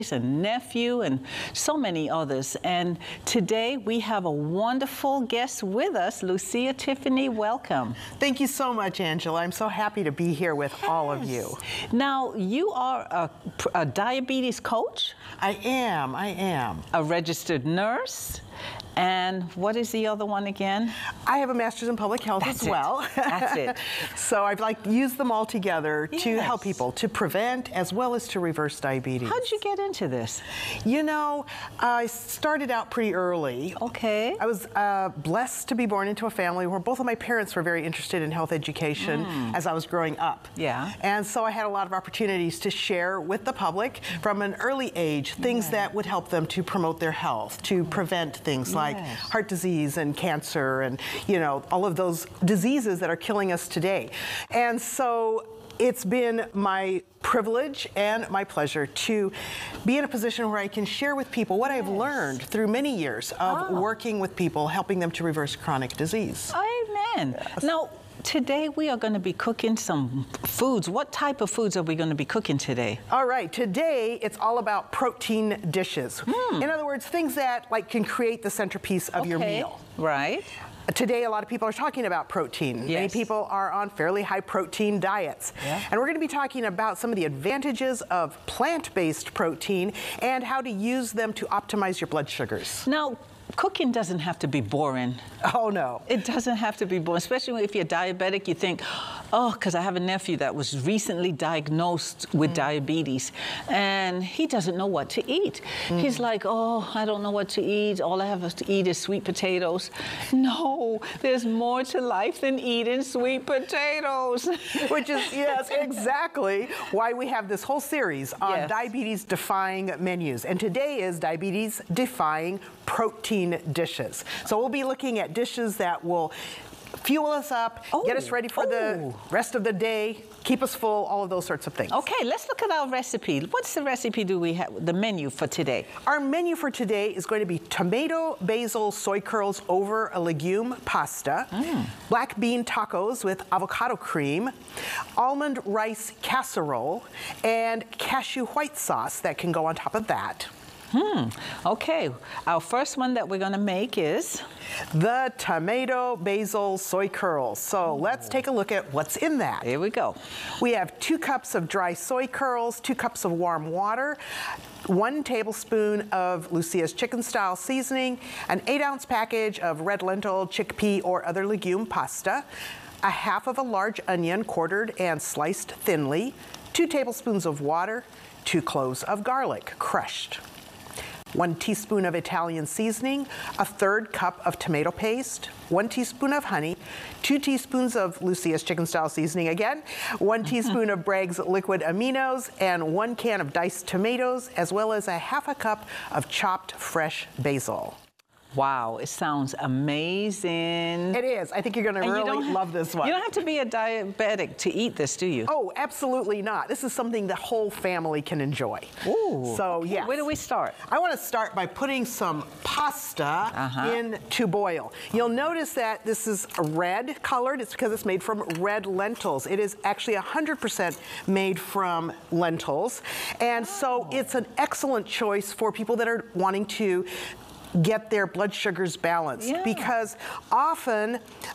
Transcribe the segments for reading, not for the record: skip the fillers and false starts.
and nephew and so many others. And today we have a wonderful guest with us, Lucia Tiffany. Welcome. Thank you so much, Angela. I'm so happy to be here with all of you. Now, you are a diabetes coach? I am. A registered nurse? And what is the other one again? I have a master's in public health as well. That's it. So I've used them all together to help people to prevent as well as to reverse diabetes. How did you get into this? You know, I started out pretty early. Okay. I was blessed to be born into a family where both of my parents were very interested in health education as I was growing up. Yeah. And so I had a lot of opportunities to share with the public from an early age things that would help them to promote their health, to prevent things like heart disease and cancer and, you know, all of those diseases that are killing us today. And so it's been my privilege and my pleasure to be in a position where I can share with people what I've learned through many years of working with people, helping them to reverse chronic disease. Amen. Now, today we are going to be cooking some foods. What type of foods are we going to be cooking today? All right, today it's all about protein dishes. In other words, things that can create the centerpiece of your meal. Right. Today, a lot of people are talking about protein. Many people are on fairly high protein diets. And we're going to be talking about some of the advantages of plant-based protein and how to use them to optimize your blood sugars. Now, cooking doesn't have to be boring. Oh, no. It doesn't have to be boring, especially if you're diabetic. You think, oh, because I have a nephew that was recently diagnosed with diabetes, and he doesn't know what to eat. He's like, oh, I don't know what to eat. All I have to eat is sweet potatoes. No, there's more to life than eating sweet potatoes. Which is, yes, exactly why we have this whole series on diabetes-defying menus. And today is diabetes-defying protein dishes. So we'll be looking at dishes that will fuel us up, get us ready for the rest of the day, keep us full, all of those sorts of things. Okay, let's look at our recipe. What's the recipe do we have, the menu for today? Our menu for today is going to be tomato basil soy curls over a legume pasta, black bean tacos with avocado cream, almond rice casserole, and cashew white sauce that can go on top of that. Okay, our first one that we're going to make is the tomato basil soy curls. So let's take a look at what's in that. Here we go. We have 2 cups of dry soy curls, 2 cups of warm water, 1 tablespoon of Lucia's chicken style seasoning, an 8-ounce package of red lentil, chickpea, or other legume pasta, a half of a large onion quartered and sliced thinly, 2 tablespoons of water, 2 cloves of garlic crushed, 1 teaspoon of Italian seasoning, a 1/3 cup of tomato paste, 1 teaspoon of honey, 2 teaspoons of Lucia's chicken style seasoning again, 1 teaspoon of Bragg's liquid aminos, and 1 can of diced tomatoes, as well as a half a cup of chopped fresh basil. Wow, it sounds amazing. It is. I think you're going to really love this one. You don't have to be a diabetic to eat this, do you? Oh, absolutely not. This is something the whole family can enjoy. Ooh. So, yes. Where do we start? I want to start by putting some pasta in to boil. You'll notice that this is red colored. It's because it's made from red lentils. It is actually 100% made from lentils. And so it's an excellent choice for people that are wanting to get their blood sugars balanced, because often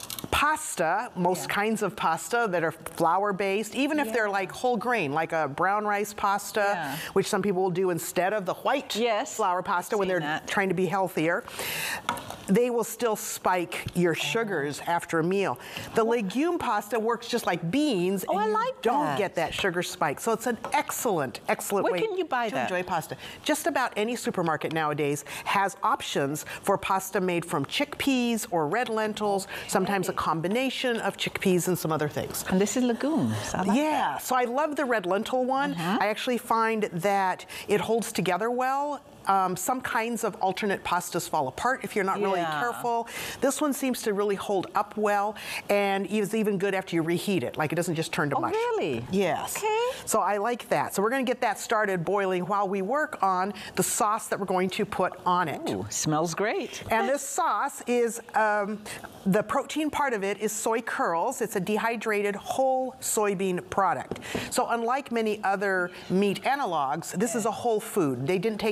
pasta, most kinds of pasta that are flour-based, even if they're like whole grain, like a brown rice pasta, which some people will do instead of the white flour pasta when they're trying to be healthier, they will still spike your sugars after a meal. The legume pasta works just like beans, and you don't get that sugar spike. So it's an excellent way to enjoy pasta. Just about any supermarket nowadays has options for pasta made from chickpeas or red lentils, sometimes a combination of chickpeas and some other things. And this is legumes. I like that. So I love the red lentil one. I actually find that it holds together well some kinds of alternate pastas fall apart if you're not really careful. This one seems to really hold up well, and is even good after you reheat it. Like, it doesn't just turn to mush. Oh, really? Yes. Okay. So I like that. So we're going to get that started boiling while we work on the sauce that we're going to put on it. Ooh, smells great. And this sauce is, the protein part of it is soy curls. It's a dehydrated whole soybean product. So unlike many other meat analogs, this is a whole food. They didn't take